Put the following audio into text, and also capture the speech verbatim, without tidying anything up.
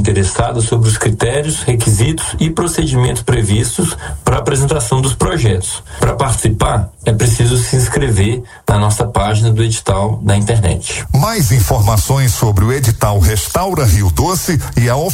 interessada sobre os critérios, requisitos e procedimentos previstos para a apresentação dos projetos. Para participar, é preciso se inscrever na nossa página do edital da internet. Mais informações sobre o edital Restaura Rio Doce e a